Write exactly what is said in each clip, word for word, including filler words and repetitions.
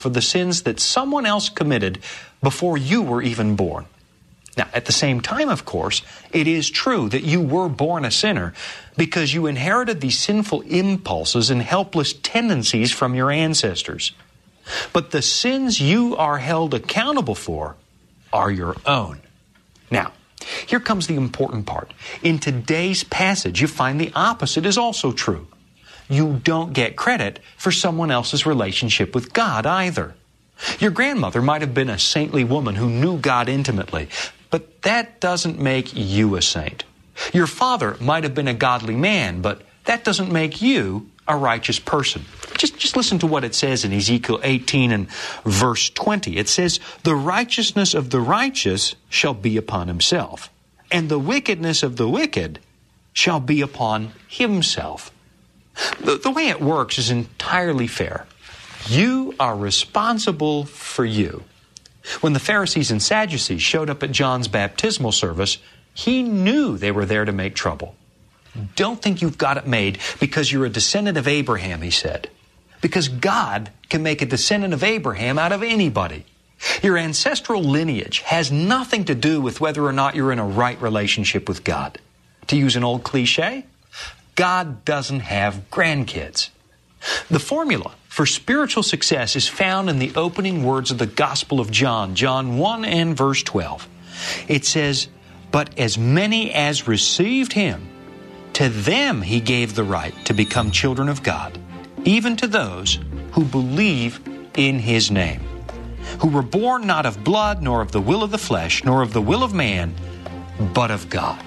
for the sins that someone else committed before you were even born. Now, at the same time, of course, it is true that you were born a sinner because you inherited these sinful impulses and helpless tendencies from your ancestors. But the sins you are held accountable for are your own. Now, here comes the important part. In today's passage, you find the opposite is also true. You don't get credit for someone else's relationship with God either. Your grandmother might have been a saintly woman who knew God intimately, but that doesn't make you a saint. Your father might have been a godly man, but that doesn't make you a righteous person. Just, just listen to what it says in Ezekiel eighteen and verse twenty. It says, "The righteousness of the righteous shall be upon himself, and the wickedness of the wicked shall be upon himself." The, the way it works is entirely fair. You are responsible for you. When the Pharisees and Sadducees showed up at John's baptismal service, he knew they were there to make trouble. Don't think you've got it made because you're a descendant of Abraham, he said. Because God can make a descendant of Abraham out of anybody. Your ancestral lineage has nothing to do with whether or not you're in a right relationship with God. To use an old cliche, God doesn't have grandkids. The formula for spiritual success is found in the opening words of the Gospel of John, John one and verse twelve. It says, "But as many as received him, to them he gave the right to become children of God, even to those who believe in his name, who were born not of blood, nor of the will of the flesh, nor of the will of man, but of God."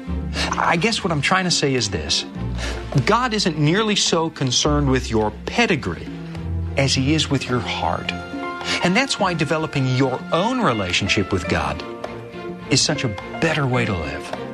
I guess what I'm trying to say is this. God isn't nearly so concerned with your pedigree as he is with your heart. And that's why developing your own relationship with God is such a better way to live.